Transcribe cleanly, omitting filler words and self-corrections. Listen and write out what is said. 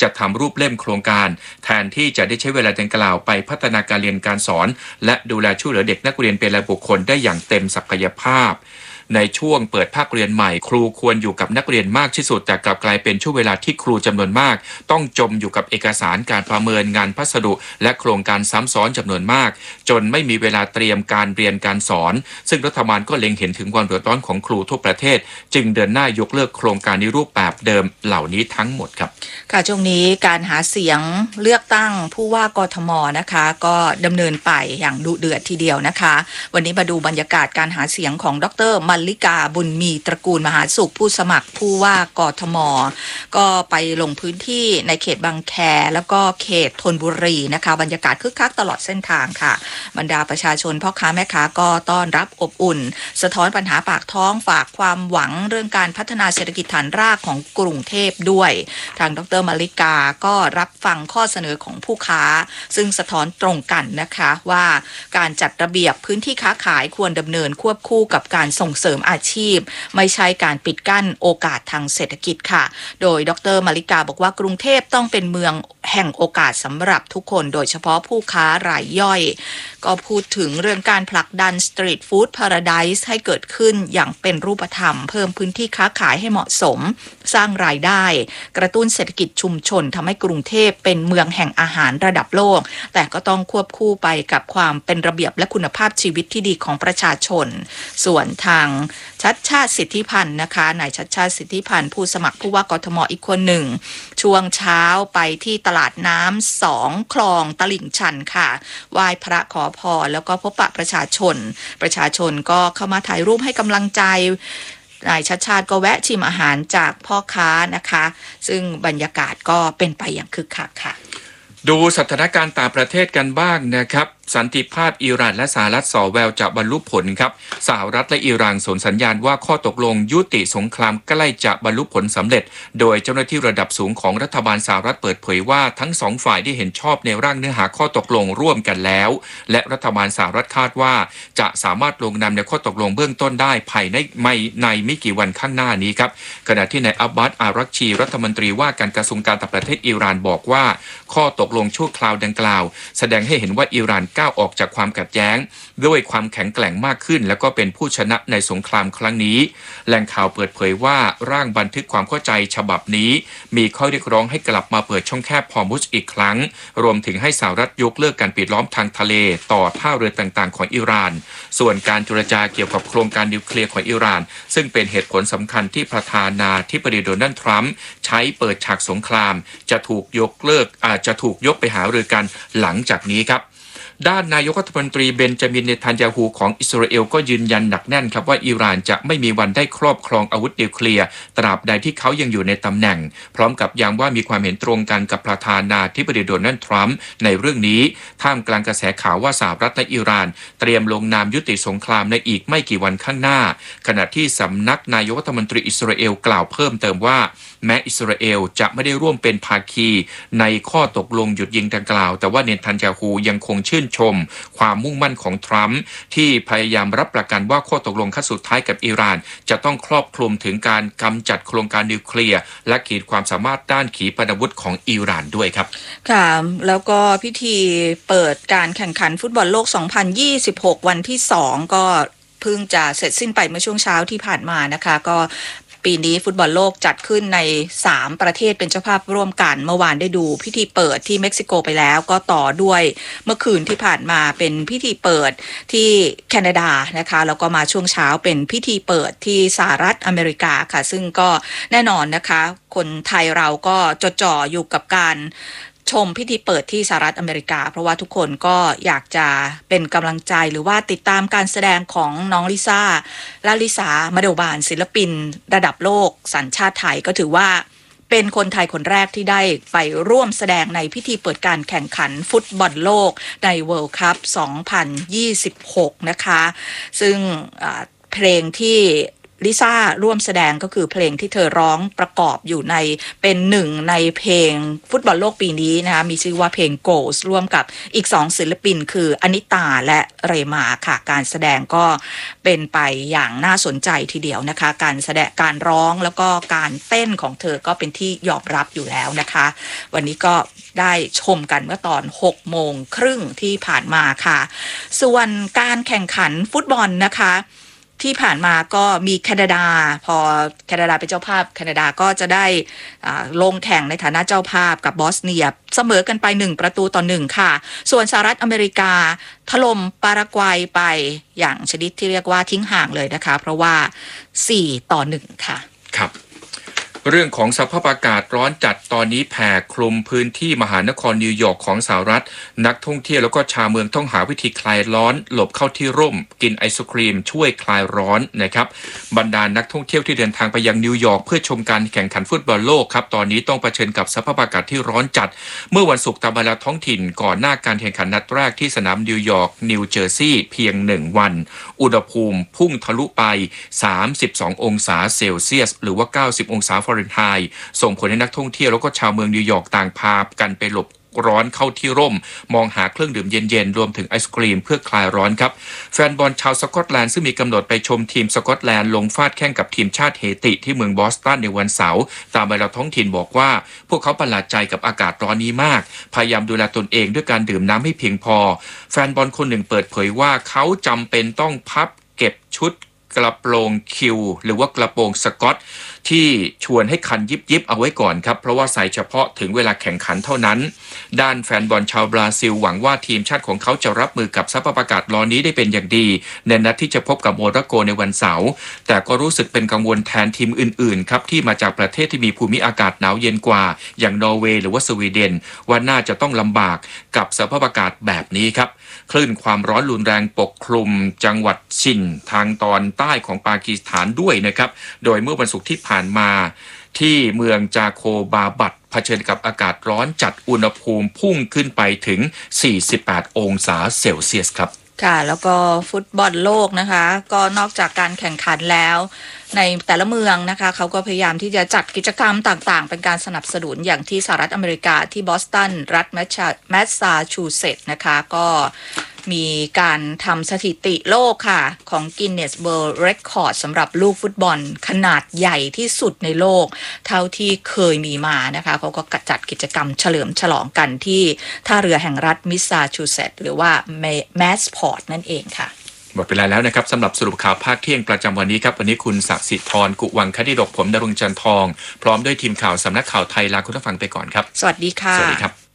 จะทำรูปเล่มโครงการแทนที่จะได้ใช้เวลาดังกล่าวไปพัฒนาการเรียนการสอนและดูแลช่วยเหลือเด็กนักเรียนเป็นรายบุคคลได้อย่างเต็มศักยภาพในช่วงเปิดภาคเรียนใหม่ครูควรอยู่กับนักเรียนมากที่สุดแต่กลับกลายเป็นช่วงเวลาที่ครูจำนวนมากต้องจมอยู่กับเอกสารการประเมินงานพัสดุและโครงการซ้ำซ้อนจำนวนมากจนไม่มีเวลาเตรียมการเรียนการสอนซึ่งรัฐบาลก็เล็งเห็นถึงความเดือดร้อนของครูทั่วประเทศจึงเดินหน้ายกเลิกโครงการในรูปแบบเดิมเหล่านี้ทั้งหมดครับค่ะช่วงนี้การหาเสียงเลือกตั้งผู้ว่ากทมนะคะก็ดำเนินไปอย่างดุเดือดทีเดียวนะคะวันนี้มาดูบรรยากาศการหาเสียงของดร.มัลลิกาบุญมีตระกูลมหาสุขผู้สมัครผู้ว่ากทมก็ไปลงพื้นที่ในเขตบางแคแล้วก็เขตธนบุรีนะคะบรรยากาศคึกคักตลอดเส้นทางค่ะบรรดาประชาชนพ่อค้าแม่ค้าก็ต้อนรับอบอุ่นสะท้อนปัญหาปากท้องฝากความหวังเรื่องการพัฒนาเศรษฐกิจฐานรากของกรุงเทพด้วยทางดร.มัลลิกาก็รับฟังข้อเสนอของผู้ค้าซึ่งสะท้อนตรงกันนะคะว่าการจัดระเบียบพื้นที่ค้าขายควรดำเนินควบคู่กับการส่งเสริมอาชีพไม่ใช่การปิดกั้นโอกาสทางเศรษฐกิจค่ะโดยดร.มัลลิกาบอกว่ากรุงเทพต้องเป็นเมืองแห่งโอกาสสำหรับทุกคนโดยเฉพาะผู้ค้ารายย่อยก็พูดถึงเรื่องการผลักดันสตรีทฟู้ดพาราไดซ์ให้เกิดขึ้นอย่างเป็นรูปธรรมเพิ่มพื้นที่ค้าขายให้เหมาะสมสร้างรายได้กระตุ้นเศรษฐกิจชุมชนทำให้กรุงเทพเป็นเมืองแห่งอาหารระดับโลกแต่ก็ต้องควบคู่ไปกับความเป็นระเบียบและคุณภาพชีวิตที่ดีของประชาชนส่วนทางชัชชาติสิทธิพันธ์นะคะนายชัชชาติสิทธิพันธ์ผู้สมัครผู้ว่ากทมอีกคนหนึ่งช่วงเช้าไปที่ตลาดน้ำ2คลองตลิ่งชันค่ะไหว้พระขอพรแล้วก็พบปะประชาชนก็เข้ามาถ่ายรูปให้กำลังใจนายชัชชาติก็แวะชิมอาหารจากพ่อค้านะคะซึ่งบรรยากาศก็เป็นไปอย่างคึกคักค่ะดูสถานการณ์ต่างประเทศกันบ้างนะครับสันติภาพอิหร่านและสหรัฐส่อแววจะบรรลุผลครับสหรัฐและอิหร่านส่งสัญญาณว่าข้อตกลงยุติสงครามใกล้จะบรรลุผลสำเร็จโดยเจ้าหน้าที่ระดับสูงของรัฐบาลสหรัฐเปิดเผยว่าทั้งสองฝ่ายได้เห็นชอบในร่างเนื้อหาข้อตกลงร่วมกันแล้วและรัฐบาลสหรัฐคาดว่าจะสามารถลงนามในข้อตกลงเบื้องต้นได้ภายในไม่กี่วันข้างหน้านี้ครับขณะที่นายอับบาสอารักชีรัฐมนตรีว่าการกระทรวงการต่างประเทศอิหร่านบอกว่าข้อตกลงชั่วคราวดังกล่าวแสดงให้เห็นว่าอิหร่านก้าวออกจากความขัดแย้งด้วยความแข็งแกร่งมากขึ้นแล้วก็เป็นผู้ชนะในสงครามครั้งนี้แหล่งข่าวเปิดเผยว่าร่างบันทึกความเข้าใจฉบับนี้มีข้อเรียกร้องให้กลับมาเปิดช่องแคบฮอร์มุซอีกครั้งรวมถึงให้สหรัฐยกเลิกการปิดล้อมทางทะเลต่อท่าเรือต่างๆของอิหร่านส่วนการเจรจาเกี่ยวกับโครงการนิวเคลียร์ของอิหร่านซึ่งเป็นเหตุผลสำคัญที่ประธานาธิบดีโดนัลด์ทรัมป์ใช้เปิดฉากสงครามจะถูกยกไปหารือกันหลังจากนี้ครับด้านนายกรัฐมนตรีเบนจามินเนทันยาฮูของอิสราเอลก็ยืนยันหนักแน่นครับว่าอิหร่านจะไม่มีวันได้ครอบครองอาวุธนิวเคลียร์ตราบใดที่เขายังอยู่ในตำแหน่งพร้อมกับย้ำว่ามีความเห็นตรงกันกับประธานาธิบดีโดนัลด์ทรัมป์ในเรื่องนี้ท่ามกลางกระแสข่าวว่าสหรัฐและอิหร่านเตรียมลงนามยุติสงครามในอีกไม่กี่วันข้างหน้าขณะที่สำนักนายกรัฐมนตรีอิสราเอลกล่าวเพิ่มเติมว่าแม้อิสราเอลจะไม่ได้ร่วมเป็นภาคีในข้อตกลงหยุดยิงดังกล่าวแต่ว่าเนทันยาฮูยังคงชื่นชมความมุ่งมั่นของทรัมป์ที่พยายามรับประกันว่าข้อตกลงขั้นสุดท้ายกับอิหร่านจะต้องครอบคลุมถึงการกำจัดโครงการนิวเคลียร์และขีดความสามารถด้านขีปนาวุธของอิหร่านด้วยครับค่ะแล้วก็พิธีเปิดการแข่งขันฟุตบอลโลก 2026 วันที่ 2 ก็เพิ่งจะเสร็จสิ้นไปเมื่อช่วงเช้าที่ผ่านมานะคะก็ปีนี้ฟุตบอลโลกจัดขึ้นใน3ประเทศเป็นเจ้าภาพร่วมกันเมื่อวานได้ดูพิธีเปิดที่เม็กซิโกไปแล้วก็ต่อด้วยเมื่อคืนที่ผ่านมาเป็นพิธีเปิดที่แคนาดานะคะแล้วก็มาช่วงเช้าเป็นพิธีเปิดที่สหรัฐอเมริกาค่ะซึ่งก็แน่นอนนะคะคนไทยเราก็จดจ่ออยู่กับการชมพิธีเปิดที่สหรัฐอเมริกาเพราะว่าทุกคนก็อยากจะเป็นกำลังใจหรือว่าติดตามการแสดงของน้องลิซ่าและลิสามาโดบานศิลปินระดับโลกสัญชาติไทยก็ถือว่าเป็นคนไทยคนแรกที่ได้ไปร่วมแสดงในพิธีเปิดการแข่งขันฟุตบอลโลกใน World Cup 2026 นะคะซึ่งเพลงที่ลิซ่าร่วมแสดงก็คือเพลงที่เธอร้องประกอบอยู่ในเป็นหนึ่งในเพลงฟุตบอลโลกปีนี้นะคะมีชื่อว่าเพลง Goals ร่วมกับอีก2ศิลปินคืออนิตาและเรมาค่ะการแสดงก็เป็นไปอย่างน่าสนใจทีเดียวนะคะการแสดงการร้องแล้วก็การเต้นของเธอก็เป็นที่ยอมรับอยู่แล้วนะคะวันนี้ก็ได้ชมกันเมื่อตอน18:30ที่ผ่านมาค่ะส่วนการแข่งขันฟุตบอลนะคะที่ผ่านมาก็มีแคนาดาพอแคนาดาเป็นเจ้าภาพแคนาดาก็จะได้ลงแข่งในฐานะเจ้าภาพกับบอสเนียเสมอกันไป1-1ค่ะส่วนสหรัฐอเมริกาถล่มปารากวัยไปอย่างชนิดที่เรียกว่าทิ้งห่างเลยนะคะเพราะว่า4-1ค่ะครับเรื่องของสภาพอากาศร้อนจัดตอนนี้แผ่คลุมพื้นที่มหานครนิวยอร์กของสหรัฐนักท่องเที่ยวแล้วก็ชาวเมืองต้องหาวิธีคลายร้อนหลบเข้าที่ร่มกินไอศครีมช่วยคลายร้อนนะครับบรรดานักท่องเที่ยวที่เดินทางไปยังนิวยอร์กเพื่อชมการแข่งขันฟุตบอลโลกครับตอนนี้ต้องเผชิญกับสภาพอากาศที่ร้อนจัดเมื่อวันศุกร์ตามเวลาท้องถิ่นก่อนหน้าการแข่งขันนัดแรกที่สนามนิวยอร์กนิวเจอร์ซีย์เพียง1วันอุณหภูมิพุ่งทะลุไป32องศาเซลเซียสหรือว่า90องศาฟาเรนไฮต์ส่งผลให้นักท่องเที่ยวแล้วก็ชาวเมืองนิวยอร์กต่างพากันไปหลบร้อนเข้าที่ร่มมองหาเครื่องดื่มเย็นๆรวมถึงไอศกรีมเพื่อคลายร้อนครับแฟนบอลชาวสกอตแลนด์ซึ่งมีกำหนดไปชมทีมสกอตแลนด์ลงฟาดแข่งกับทีมชาติเฮติที่เมืองบอสตันในวันเสาร์ตามเวลาท้องถิ่นบอกว่าพวกเขาประหลาดใจกับอากาศร้อนนี้มากพยายามดูแลตนเองด้วยการดื่มน้ำให้เพียงพอแฟนบอลคนหนึ่งเปิดเผยว่าเขาจำเป็นต้องพับเก็บชุดกระโปรงคิวหรือว่ากระโปรงสกอตที่ชวนให้คันยิบเอาไว้ก่อนครับเพราะว่าใส่เฉพาะถึงเวลาแข่งขันเท่านั้นด้านแฟนบอลชาวบราซิลหวังว่าทีมชาติของเขาจะรับมือกับสภาพอากาศร้อนนี้ได้เป็นอย่างดีในนัดที่จะพบกับโมร็อกโกในวันเสาร์แต่ก็รู้สึกเป็นกังวลแทนทีมอื่นๆครับที่มาจากประเทศที่มีภูมิอากาศหนาวเย็นกว่าอย่างนอร์เวย์หรือว่าสวีเดนว่าน่าจะต้องลำบากกับสภาพอากาศแบบนี้ครับคลื่นความร้อนรุนแรงปกคลุมจังหวัดชินทางตอนใต้ของปากีสถานด้วยนะครับโดยเมื่อวันศุกร์ที่ผ่านมาที่เมืองจาโคบาบัดเผชิญกับอากาศร้อนจัดอุณหภูมิพุ่งขึ้นไปถึง48องศาเซลเซียสครับค่ะแล้วก็ฟุตบอลโลกนะคะก็นอกจากการแข่งขันแล้วในแต่ละเมืองนะคะเขาก็พยายามที่จะจัดกิจกรรมต่างๆเป็นการสนับสนุนอย่างที่สหรัฐอเมริกาที่บอสตันรัฐแมสซาชูเซตส์นะคะก็มีการทำสถิติโลกค่ะของ Guinness World Record สำหรับลูกฟุตบอลขนาดใหญ่ที่สุดในโลกเท่าที่เคยมีมานะคะเขาก็จัดกิจกรรมเฉลิมฉลองกันที่ท่าเรือแห่งรัฐมิสซาชูเซตส์หรือว่าแมสพอร์ตนั่นเองค่ะหมดเวลาแล้วนะครับสำหรับสรุปข่าวภาคเที่ยงประจำวันนี้ครับวันนี้คุณศักดิ์สิทธิ์ธรกุวังคดิดกผมดรุงจันทองพร้อมด้วยทีมข่าวสำนักข่าวไทยลาคุณผู้ฟังไปก่อนครับสวัสดีค่ะสวัสดีครับ